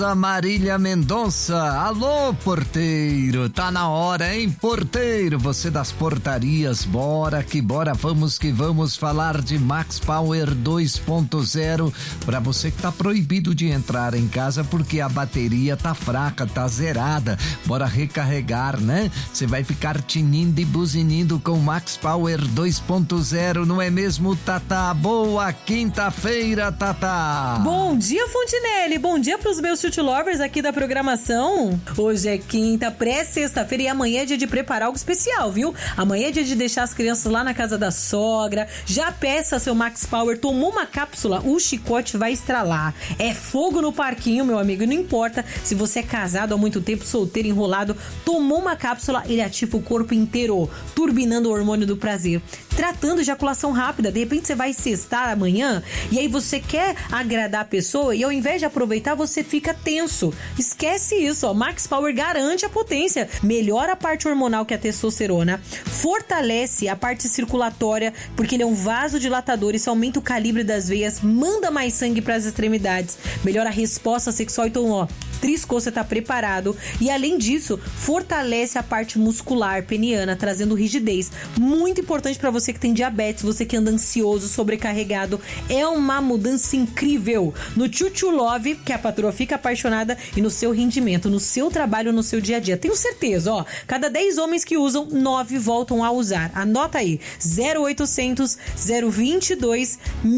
Marília Mendonça, alô porteiro, tá na hora, hein porteiro, você das portarias, bora que vamos falar de Max Power 2.0 pra você que tá proibido de entrar em casa porque a bateria tá fraca, tá zerada, bora recarregar, né? Você vai ficar tinindo e buzinindo com Max Power 2.0, não é mesmo, Tata? Boa quinta-feira, Tata! Bom dia, Fontinelli, bom dia pros meus chute lovers aqui da programação. Hoje é quinta, pré-sexta-feira e amanhã é dia de preparar algo especial, viu? Amanhã é dia de deixar as crianças lá na casa da sogra. Já peça seu Max Power, tomou uma cápsula, o chicote vai estralar. É fogo no parquinho, meu amigo, não importa se você é casado há muito tempo, solteiro, enrolado, tomou uma cápsula, ele ativa o corpo inteiro, turbinando o hormônio do prazer, tratando ejaculação rápida. De repente você vai cestar amanhã e aí você quer agradar a pessoa e ao invés de aproveitar, você fica tenso. Esquece isso, ó. Max Power garante a potência, melhora a parte hormonal, que é a testosterona, fortalece a parte circulatória, porque ele é um vasodilatador, isso aumenta o calibre das veias, manda mais sangue para as extremidades, melhora a resposta sexual. Então, ó, triscou, você tá preparado. E além disso, fortalece a parte muscular peniana, trazendo rigidez. Muito importante para você que tem diabetes, você que anda ansioso, sobrecarregado. É uma mudança incrível no Chuchu Love, que a patroa fica apaixonada, e no seu rendimento, no seu trabalho, no seu dia a dia. Tenho certeza, ó, cada 10 homens que usam, 9 voltam a usar. Anota aí, 0800 022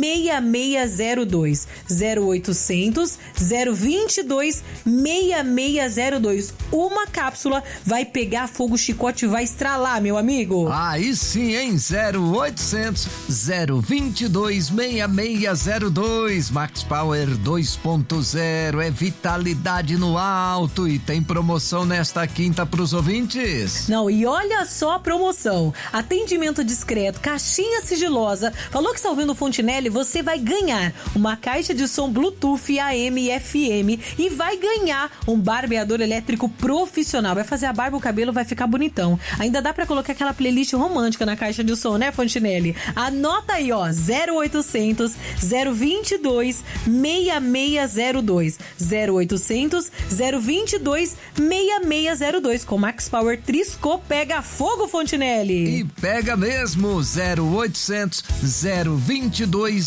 6602, 0800 022 6602. Uma cápsula vai pegar fogo, o chicote vai estralar, meu amigo. Aí sim, hein? 0800 022 6602. Max Power 2.0 é vitalidade no alto e tem promoção nesta quinta pros ouvintes. Não, e olha só a promoção. Atendimento discreto, caixinha sigilosa. Falou que está ouvindo o Fontinelli? Você vai ganhar uma caixa de som Bluetooth AM e FM e vai ganhar um barbeador elétrico profissional. Vai fazer a barba, o cabelo vai ficar bonitão. Ainda dá pra colocar aquela playlist romântica na caixa de som, né, Fontinelli? Anota aí, ó, 0800 022 6602, 0800 022 6602. Com Max Power, triscou, pega fogo, Fontinelli. E pega mesmo, 0800 022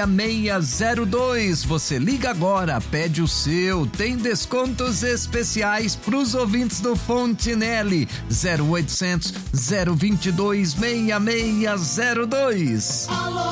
6602. Você liga agora, pede o seu, tem descontos especiais pros ouvintes do Fontinelli. 0800 022 6602. Alô